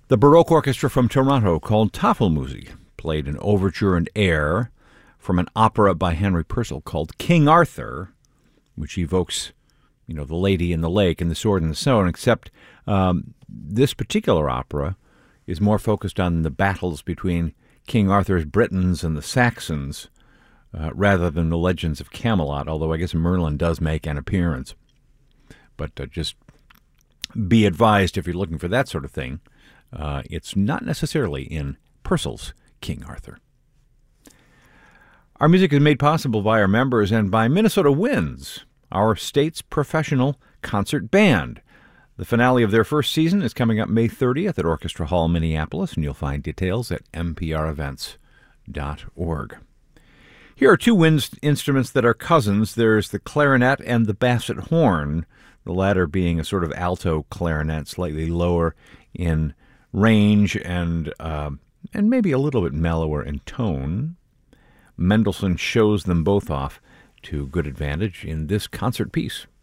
The Baroque Orchestra from Toronto called Tafelmusik played an overture and air from an opera by Henry Purcell called King Arthur, which evokes, the lady in the lake and the sword and the stone, except this particular opera is more focused on the battles between King Arthur's Britons and the Saxons rather than the legends of Camelot, although I guess Merlin does make an appearance. But just be advised, if you're looking for that sort of thing, it's not necessarily in Purcell's King Arthur. Our music is made possible by our members and by Minnesota Winds, our state's professional concert band. The finale of their first season is coming up May 30th at Orchestra Hall, Minneapolis, and you'll find details at mprevents.org. Here are two wind instruments that are cousins. There's the clarinet and the basset horn, the latter being a sort of alto clarinet, slightly lower in range and maybe a little bit mellower in tone. Mendelssohn shows them both off to good advantage in this concert piece.